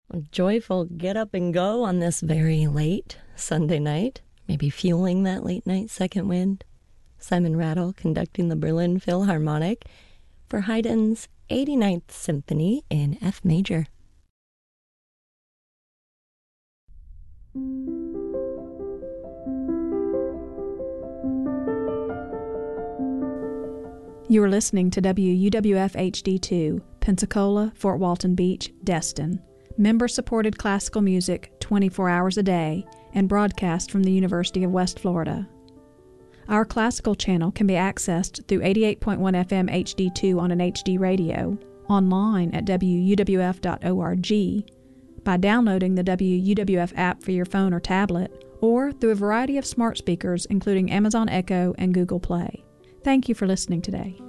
A joyful get up and go on this very late Sunday night, maybe fueling that late night second wind. Simon Rattle conducting the Berlin Philharmonic for Haydn's 89th Symphony in F major. You are listening to WUWF HD2, Pensacola, Fort Walton Beach, Destin. Member-supported classical music 24 hours a day and broadcast from the University of West Florida. Our classical channel can be accessed through 88.1 FM HD2 on an HD radio, online at wuwf.org, by downloading the WUWF app for your phone or tablet, or through a variety of smart speakers including Amazon Echo and Google Play. Thank you for listening today.